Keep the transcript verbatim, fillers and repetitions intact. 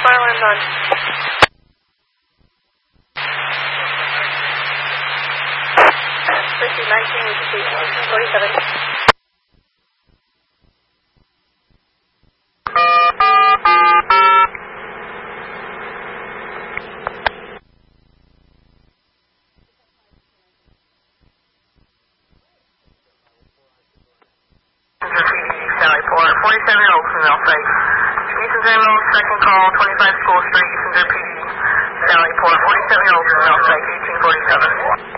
Farland on. Pursuit nineteen, pursuit forty-seven. forty-seven year old female safe. Eastern J M O, second call, twenty-five School Street, Eastern J P D. Sally Port, forty-seven year old female safe, eighteen forty-seven.